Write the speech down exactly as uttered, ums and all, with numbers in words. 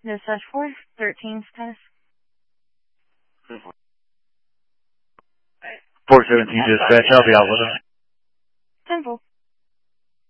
Dispatch four thirteen status. four seventeen dispatch, I'll be out with them. Simple.